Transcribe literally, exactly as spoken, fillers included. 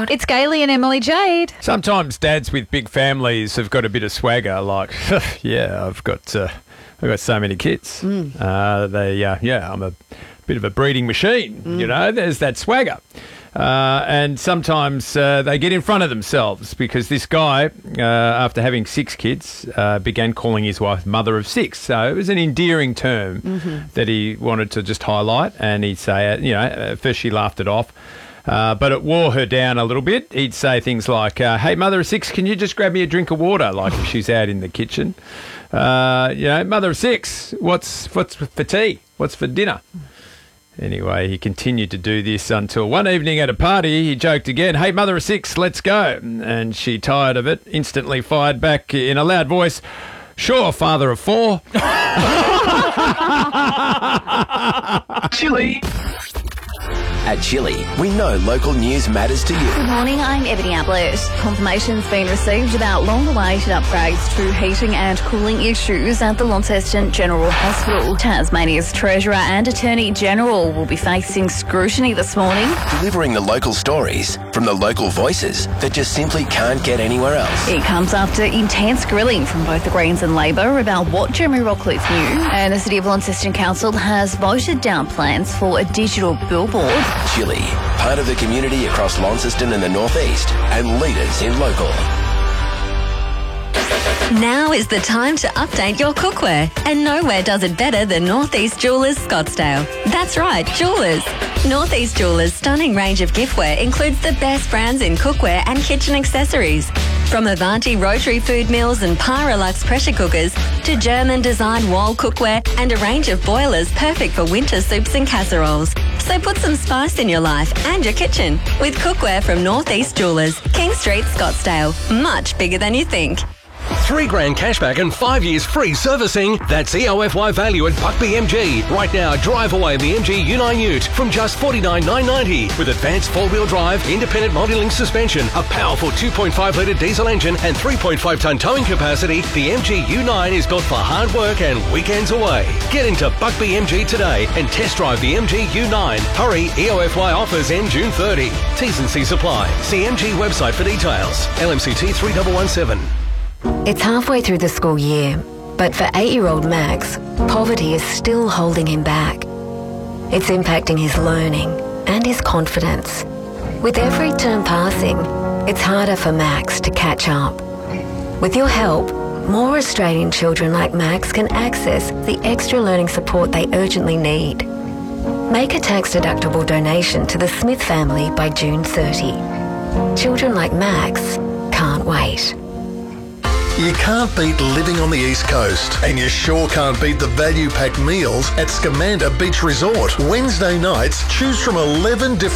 It's Gailey and Emily Jade. Sometimes dads with big families have got a bit of swagger, like, yeah, I've got uh, I've got so many kids. Mm. Uh, they, uh, yeah, I'm a bit of a breeding machine, mm. you know, there's that swagger. Uh, and sometimes uh, they get in front of themselves because this guy, uh, after having six kids, uh, began calling his wife mother of six. So it was an endearing term mm-hmm. that he wanted to just highlight, and he'd say, you know, at first she laughed it off. Uh, but it wore her down a little bit. He'd say things like, uh, hey, mother of six, can you just grab me a drink of water? Like if she's out in the kitchen. Uh, you know, mother of six, what's, what's for tea? What's for dinner? Anyway, he continued to do this until one evening at a party, he joked again, hey, mother of six, let's go. And she, tired of it, instantly fired back in a loud voice, sure, father of four. Chili. At Chili, we know local news matters to you. Good morning, I'm Ebony Ablett. Confirmation's been received about long-awaited upgrades to heating and cooling issues at the Launceston General Hospital. Tasmania's Treasurer and Attorney General will be facing scrutiny this morning. Delivering the local stories from the local voices that just simply can't get anywhere else. It comes after intense grilling from both the Greens and Labor about what Jeremy Rockcliffe knew. And the City of Launceston Council has voted down plans for a digital billboard. Chili, part of the community across Launceston and the northeast, and leaders in local. Now is the time to update your cookware, and nowhere does it better than Northeast Jewelers Scottsdale. That's right, Jewelers. Northeast Jewelers' stunning range of giftware includes the best brands in cookware and kitchen accessories. From Avanti rotary food mills and Paralux pressure cookers to German-designed wall cookware and a range of boilers perfect for winter soups and casseroles. So put some spice in your life and your kitchen with cookware from Northeast Jewelers, King Street, Scottsdale. Much bigger than you think. Three grand cashback and five years free servicing. That's E O F Y value at Buckby M G. Right now, drive away the M G U nine Ute from just forty-nine thousand nine hundred ninety dollars with advanced four-wheel drive, independent multi-link suspension, a powerful two point five litre diesel engine and three point five tonne towing capacity. The M G U nine is built for hard work and weekends away. Get into Buckby M G today and test drive the M G U nine. Hurry, E O F Y offers end June thirtieth. T's and C's apply. See M G website for details. L M C T three one one seven. It's halfway through the school year, but for eight-year-old Max, poverty is still holding him back. It's impacting his learning and his confidence. With every term passing, it's harder for Max to catch up. With your help, more Australian children like Max can access the extra learning support they urgently need. Make a tax-deductible donation to the Smith family by June thirtieth. Children like Max can't wait. You can't beat living on the East Coast, and you sure can't beat the value-packed meals at Scamanda Beach Resort. Wednesday nights, choose from eleven different